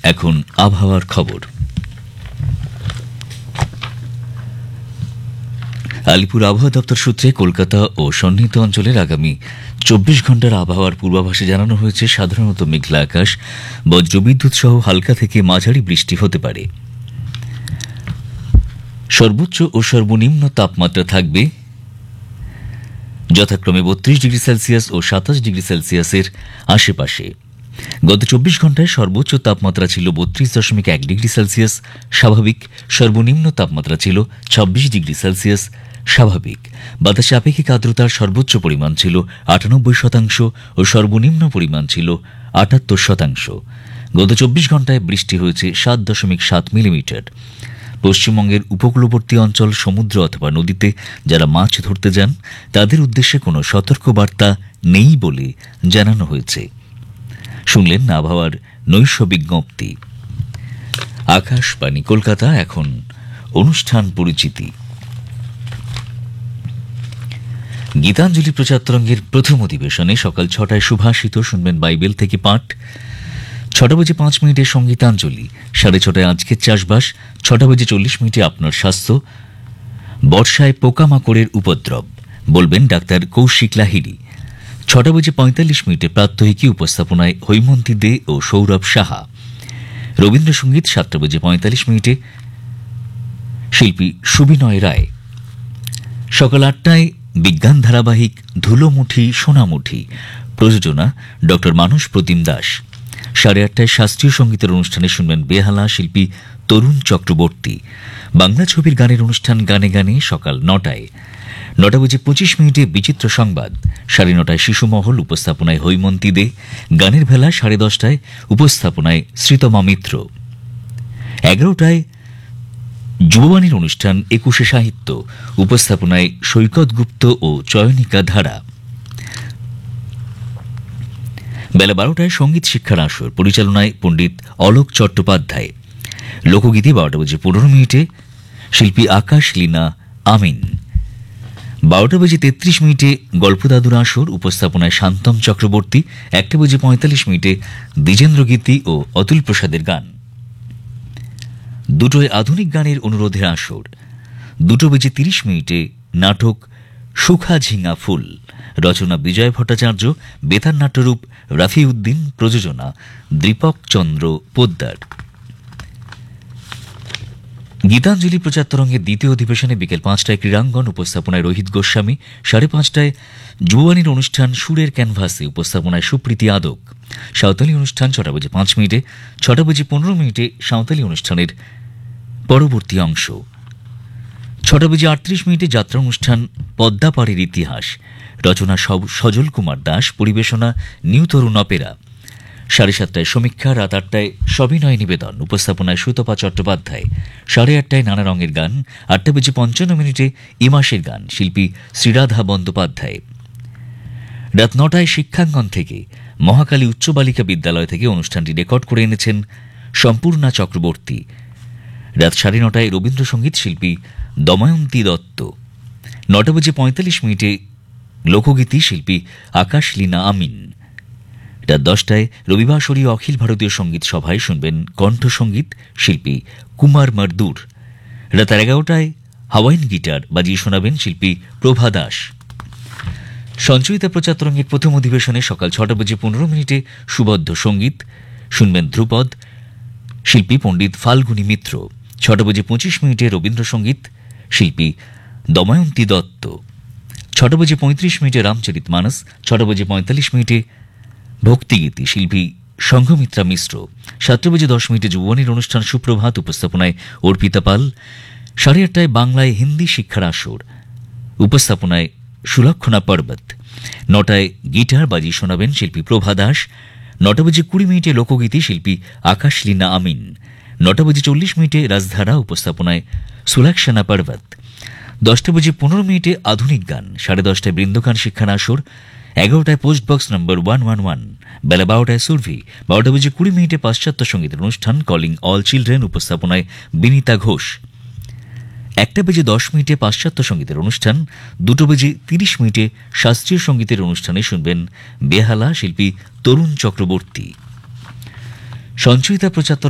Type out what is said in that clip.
এখন আবহাওয়ার খবর। আলিপুর আবহাওয়া দপ্তর সূত্রে কলকাতা ও সন্নিহিত অঞ্চলের আগামী 24 ঘন্টার আবহাওয়ার পূর্বাভাসে জানানো হয়েছে সাধারণত মেঘলা আকাশ, বজ্রবিদ্যুৎ সহ হালকা থেকে মাঝারি বৃষ্টি হতে পারে। সর্বোচ্চ ও সর্বনিম্ন তাপমাত্রা থাকবে যথাক্রমে 32 ডিগ্রি সেলসিয়াস ও 27 ডিগ্রি সেলসিয়াসের আশেপাশে। গত 24 ঘন্টায় সর্বোচ্চ তাপমাত্রা ছিল 32.1 ডিগ্রি সেলসিয়াস স্বাভাবিক, সর্বনিম্ন তাপমাত্রা ছিল 26 ডিগ্রি সেলসিয়াস স্বাভাবিক। বাতাসে আপেক্ষিক আর্দ্রতার সর্বোচ্চ পরিমাণ ছিল 98% ও সর্বনিম্ন পরিমাণ ছিল 78%। গত 24 ঘন্টায় বৃষ্টি হয়েছে 7.7 মিলিমিটার। পশ্চিমবঙ্গের উপকূলবর্তী অঞ্চল, সমুদ্র অথবা নদীতে যারা মাছ ধরতে যান তাদের উদ্দেশ্যে কোনো সতর্কবার্তা নেই বলে জানানো হয়েছে। শুনলেন আবহাওয়ার নৈশ বিজ্ঞপ্তি। আকাশবাণী কলকাতা। এখন অনুষ্ঠান পরিচিতি। গীতাঞ্জলি প্রচার তরঙ্গের প্রথম অধিবেশনে সকাল 6টায় সুভাষিত শুনবেন বাইবেল থেকে পাঠ। 6:05 সঙ্গীতাঞ্জলি, 6:30 আজকের চাষবাস, 6:40 আপনার স্বাস্থ্য। বর্ষায় পোকামাকড়ের উপদ্রব বলবেন ডাক্তার কৌশিক লাহিড়ী। 6:45 প্রাত্যহিকী, উপস্থাপনায় হৈমন্তী দে ও সৌরভ সাহা। রবীন্দ্রসঙ্গীত 7:45 শিল্পী সুবিনয় রায়। সকাল 8টায় বিজ্ঞান ধারাবাহিক ধুলোমুঠি সোনামুঠি, প্রযোজনা ডক্টর মানস প্রতিম দাস। 8:30 শাস্ত্রীয় সঙ্গীতের অনুষ্ঠানে শুনবেন বেহালা, শিল্পী তরুণ চক্রবর্তী। বাংলা ছবির গানের অনুষ্ঠান গানে গানে সকাল 9টায়। 9:25 বিচিত্র সংবাদ। 9:30 শিশুমহল, উপস্থাপনায় হৈমন্তী দে। গানের ভেলা 10:30 উপস্থাপনায় শ্রীতমা মিত্র। 11টায় যুববাণীর অনুষ্ঠান 21শে সাহিত্য, উপস্থাপনায় সৈকত গুপ্ত ও চয়নিকা ধারা। বেলা 12টায় সঙ্গীত শিক্ষার আসর, পরিচালনায় পণ্ডিত অলোক চট্টোপাধ্যায়। লোকগীতি 12:15 শিল্পী আকাশ লীনা আমিন। 12:33 গল্পদাদুর আসর, উপস্থাপনায় শান্তম চক্রবর্তী। 1:45 দ্বিজেন্দ্র গীতি ও অতুল প্রসাদের গান। 2টায় আধুনিক গানের অনুরোধে আসর। 2:30 নাটক সুখা ঝিঙা ফুল, রচনা বিজয় ভট্টাচার্য, বেতার নাট্যরূপ রাফি উদ্দিন, প্রযোজনা দীপক চন্দ্র পোদ্দার। গীতাঞ্জলি প্রচার তরঙ্গের দ্বিতীয় অধিবেশনে বিকেল 5টায় ক্রীড়াঙ্গন, উপস্থাপনায় রোহিত গোস্বামী। 5:30 যুববাণীর অনুষ্ঠান সুরের ক্যানভাসে, উপস্থাপনায় সুপ্রীতি আদক। সাঁওতালি অনুষ্ঠান 6:05 6:15 সাঁওতালি অনুষ্ঠানের পরবর্তী অংশ। 6:38 যাত্রা অনুষ্ঠান পদ্মাপাড়ের ইতিহাস, রচনা সজল কুমার দাস, পরিবেশনা নিউ তরুণ অপেরা। 7:30 সমীক্ষা। রাত 8টায় সবিনয় নিবেদন, উপস্থাপনায় সুতপা চট্টোপাধ্যায়। 8:30 নানা রঙের গান। 8:55 ইমাসের গান, শিল্পী শ্রীরাধা বন্দ্যোপাধ্যায়। রাত 9টায় শিক্ষাঙ্গন থেকে, মহাকালী উচ্চ বালিকা বিদ্যালয় থেকে অনুষ্ঠানটি রেকর্ড করে এনেছেন সম্পূর্ণা চক্রবর্তী। রাত 9:30 রবীন্দ্রসঙ্গীত, শিল্পী দময়ন্তী দত্ত। 9:45 লোকগীতি, শিল্পী আকাশ লীনা আমিন। রাত 10টায় রবিবাসরী অখিল ভারতীয় সঙ্গীত সভায় শুনবেন কণ্ঠসঙ্গীত, শিল্পী কুমার মারদুর। রাত 11টায় হাওয়াইন গিটার বাজিয়ে শোনাবেন শিল্পী প্রভা দাস। সঞ্চয়িতা প্রচার তরঙ্গের প্রথম অধিবেশনে সকাল 6:15 সুবদ্ধ সঙ্গীত, শুনবেন ধ্রুপদ, শিল্পী পণ্ডিত ফাল্গুনী মিত্র। 6:25 রবীন্দ্রসঙ্গীত, শিল্পী দময়ন্তী দত্ত। 6:35 রামচরিত মানস। 6:45 ভক্তিগীতি, শিল্পী সংঘমিত্রা মিশ্র। 7:10 যুববাণীর অনুষ্ঠান সুপ্রভাত, উপস্থাপনায় অর্পিতা পাল। 8:30 বাংলায় হিন্দি শিক্ষার আসর, উপস্থাপনায় সুলক্ষণা পর্বত। 9টায় গিটার বাজিয়ে শোনাবেন শিল্পী প্রভা দাস। 9:20 লোকগীতি, শিল্পী আকাশ লীনা আমিন। 9:40 রাজধারা, উপস্থাপনায় সুলক্ষণা পর্বত। 10:15 আধুনিক গান। 10:30 বৃন্দগান শিক্ষার আসর। 11টায় পোস্ট বক্স নম্বর 111। বেলা 12টায় সুরভি। 12:20 পাশ্চাত্য সঙ্গীতের অনুষ্ঠান কলিং অল চিলড্রেন, উপস্থাপনায় বিনীতা ঘোষ। 1:10 পাশ্চাত্য সঙ্গীতের অনুষ্ঠান। 2:30 শাস্ত্রীয় সঙ্গীতের অনুষ্ঠানে শুনবেন বেহালা, শিল্পী তরুণ চক্রবর্তী। সঞ্চয়িতা প্রচার